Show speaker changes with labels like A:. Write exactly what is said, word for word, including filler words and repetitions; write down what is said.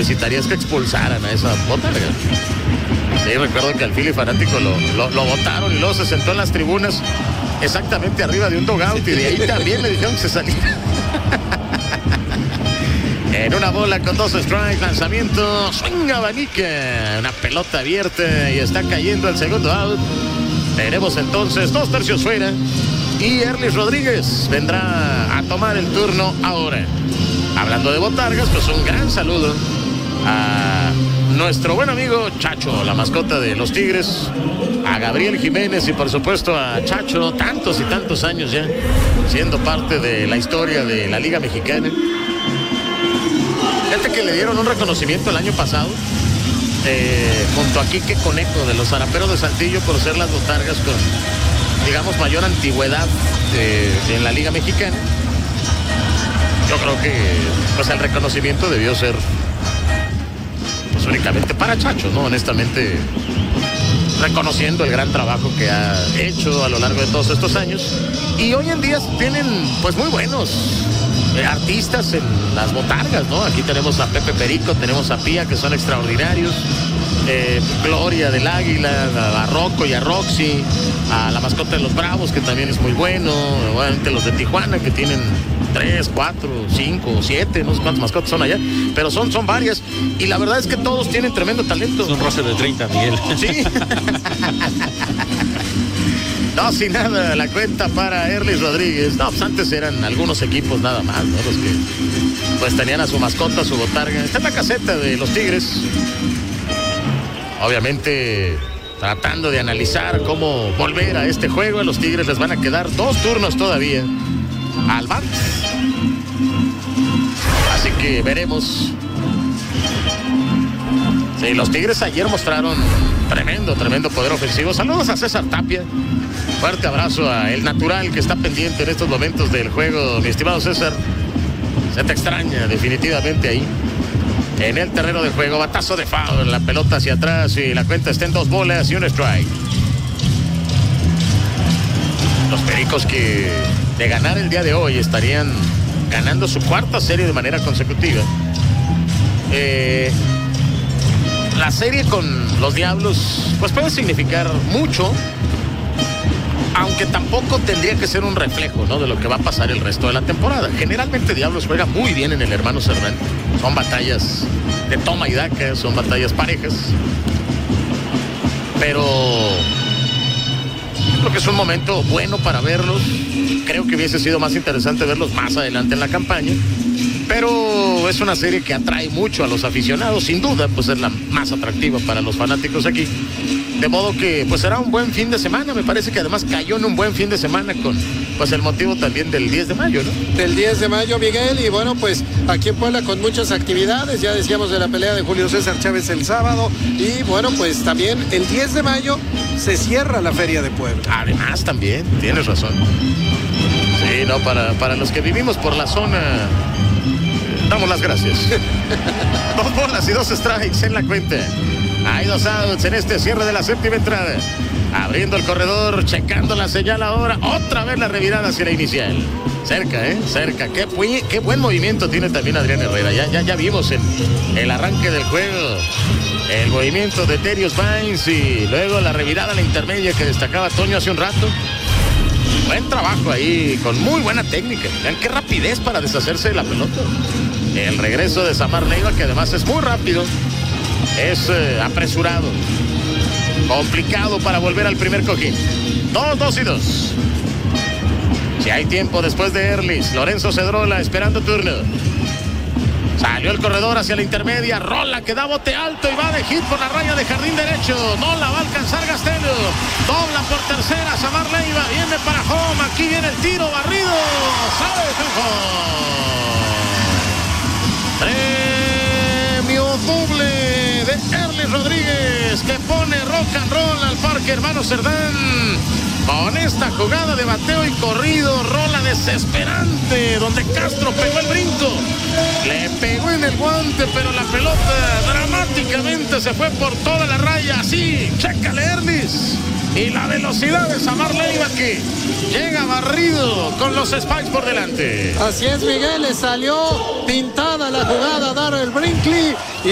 A: solicitarías que expulsaran a esa botarga. Sí, recuerdo que al Philly fanático lo, lo, lo botaron y luego se sentó en las tribunas exactamente arriba de un dugout y de ahí también le dijeron que se saliera. En una bola con dos strikes, lanzamiento, swing abanica, una pelota abierta y está cayendo el segundo out. Tenemos entonces dos tercios fuera y Erlis Rodríguez vendrá a tomar el turno ahora. Hablando de botargas, pues un gran saludo a nuestro buen amigo Chacho, la mascota de los Tigres, a Gabriel Jiménez y por supuesto a Chacho, tantos y tantos años ya siendo parte de la historia de la Liga Mexicana. Fíjate que le dieron un reconocimiento el año pasado eh, junto a Quique Conejo de los Zaraperos de Saltillo por ser las botargas con, digamos, mayor antigüedad eh, en la Liga Mexicana. Yo creo que pues el reconocimiento debió ser pues únicamente para Chacho, ¿no? Honestamente, reconociendo el gran trabajo que ha hecho a lo largo de todos estos años. Y hoy en día tienen pues muy buenos eh, artistas en las botargas, ¿no? Aquí tenemos a Pepe Perico, tenemos a Pía, que son extraordinarios. Eh, Gloria del Águila, a, a Rocco y a Roxy, a la mascota de los Bravos, que también es muy bueno, obviamente los de Tijuana, que tienen tres, cuatro, cinco, siete, no sé cuántas mascotas son allá, pero son, son varias, y la verdad es que todos tienen tremendo talento.
B: Es un roce de treinta, Miguel.
A: Sí. No, sin nada, la cuenta para Erlis Rodríguez. No, pues antes eran algunos equipos nada más, ¿no? Los que pues tenían a su mascota, su botarga. Está en la caseta de los Tigres. Obviamente tratando de analizar cómo volver a este juego. A los Tigres les van a quedar dos turnos todavía al bat. Así que veremos. Sí, los Tigres ayer mostraron tremendo, tremendo poder ofensivo. Saludos a César Tapia. Fuerte abrazo a El Natural, que está pendiente en estos momentos del juego. Mi estimado César, se te extraña definitivamente ahí en el terreno de juego. Batazo de foul, la pelota hacia atrás y la cuenta está en dos bolas y un strike. Los Pericos, que de ganar el día de hoy estarían ganando su cuarta serie de manera consecutiva. Eh, la serie con los Diablos pues puede significar mucho, aunque tampoco tendría que ser un reflejo, ¿no?, de lo que va a pasar el resto de la temporada. Generalmente Diablos juega muy bien en el Hermano Cerdán. Son batallas de toma y daca, son batallas parejas. Pero creo que es un momento bueno para verlos. Creo que hubiese sido más interesante verlos más adelante en la campaña. Pero es una serie que atrae mucho a los aficionados, sin duda, pues es la más atractiva para los fanáticos aquí. De modo que pues será un buen fin de semana. Me parece que además cayó en un buen fin de semana con pues el motivo también del diez de mayo, ¿no?
C: Del diez de mayo, Miguel, y bueno, pues aquí en Puebla con muchas actividades. Ya decíamos de la pelea de Julio César Chávez el sábado, y bueno, pues también el diez de mayo se cierra la Feria de Puebla.
A: Además también, tienes razón. Sí, no, para, para los que vivimos por la zona, eh, damos las gracias. Dos bolas y dos strikes en la cuenta. Hay dos outs en este cierre de la séptima entrada. Abriendo el corredor, checando la señal ahora. Otra vez la revirada hacia la inicial. Cerca, ¿eh? Cerca. Qué, qué buen movimiento tiene también Adrián Herrera. Ya, ya, ya vimos en el arranque del juego el movimiento de Terios Vines y luego la revirada a la intermedia que destacaba Toño hace un rato. Buen trabajo ahí, con muy buena técnica. Vean qué rapidez para deshacerse de la pelota. El regreso de Samar Leiva, que además es muy rápido. Es eh, apresurado, complicado para volver al primer cojín. Dos, dos y dos. Si hay tiempo después de Erlis, Lorenzo Cedrola esperando turno. Salió el corredor hacia la intermedia, rola que da bote alto y va de hit por la raya de jardín derecho. No la va a alcanzar Gastelo. Dobla por tercera Samar Leiva, viene para home. Aquí viene el tiro, barrido. Sale de premio doble de Erlis Rodríguez, que pone rock and roll al Parque Hermano Cerdán con esta jugada de bateo y corrido, rola desesperante donde Castro pegó el brinco, le pegó en el guante, pero la pelota dramáticamente se fue por toda la raya. Así, chécale Erlis, y la velocidad de Samar Leiva, que llega barrido con los Spikes por delante.
C: Así es, Miguel, le salió pintada la jugada a Darrell Brinkley.